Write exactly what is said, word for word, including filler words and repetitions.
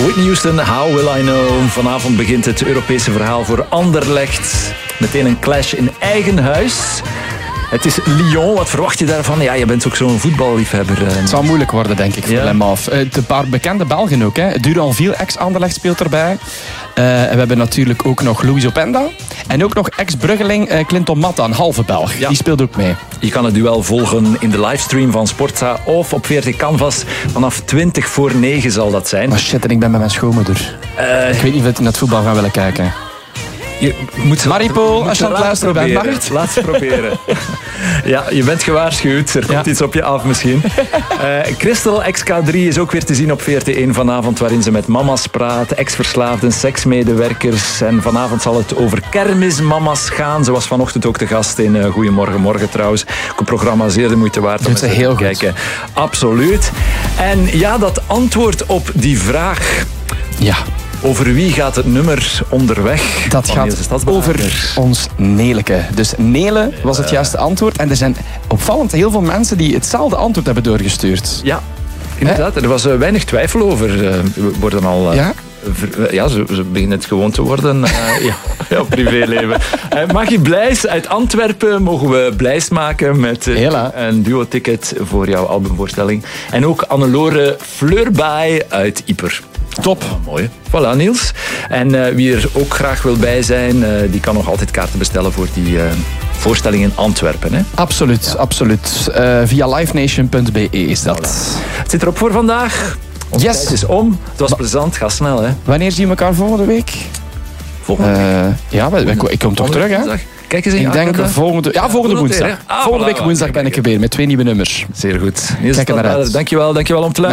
Whitney Houston, How Will I Know. Vanavond begint het Europese verhaal voor Anderlecht. Meteen een clash in eigen huis. Het is Lyon, wat verwacht je daarvan? Ja, je bent ook zo'n voetballiefhebber. Het zal moeilijk worden, denk ik, voor ja. Lemaf. Uh, een paar bekende Belgen ook. Hè. Duranville, ex-Anderlecht, speelt erbij. Uh, en we hebben natuurlijk ook nog Louis Openda. En ook nog ex-Bruggeling uh, Clinton Matta, een halve Belg. Ja. Die speelt ook mee. Je kan het duel volgen in de livestream van Sportza of op veertig Canvas. Vanaf twintig voor negen zal dat zijn. Maar shit, en ik ben met mijn schoonmoeder. Uh, ik weet niet of ik naar het voetbal gaan willen kijken. Je moet Maripool, als je aan het luisteren bent, mag het? Laat het proberen. Ja, je bent gewaarschuwd. Er komt ja. iets op je af misschien. Uh, Christel X K drie is ook weer te zien op V R T één vanavond, waarin ze met mama's praat, ex-verslaafden, seksmedewerkers. En vanavond zal het over kermismama's gaan. Ze was vanochtend ook de gast in uh, Goedemorgen Morgen trouwens. Ook een programma zeer de moeite waard om te heel kijken. Absoluut. En ja, dat antwoord op die vraag... Ja. Over wie gaat het nummer onderweg? Dat gaat over ons Neleke. Dus Nele was het juiste antwoord. En er zijn opvallend heel veel mensen die hetzelfde antwoord hebben doorgestuurd. Ja, inderdaad. Er was uh, weinig twijfel over. Uh, we worden al... Uh, ja? Ver, ja, ze, ze beginnen het gewoon te worden. Uh, ja, ja, privéleven. Uh, Maggie Blijs uit Antwerpen mogen we Blijs maken met uh, een duo-ticket voor jouw albumvoorstelling. En ook Annelore Fleurbaai uit Ieper. Top. Oh, mooi. Voilà, Niels. En uh, wie er ook graag wil bij zijn, uh, die kan nog altijd kaarten bestellen voor die uh, voorstelling in Antwerpen. Hè? Absoluut, ja. absoluut. Uh, via livenation punt b e is dat. Voilà. Het zit erop voor vandaag. Ons yes. tijd is om. Het was plezant. Ga snel, hè. Wanneer zien we elkaar volgende week? Volgende week? Uh, ja, wij, wij, ik kom toch terug, hè? Woensdag. Kijk eens in ik denk volgende, ja, volgende woensdag. Ah, volgende voilà, week woensdag ben ik er weer met twee nieuwe nummers. Zeer goed. Niels, kijk er naar uit. Dankjewel, dankjewel om te luisteren.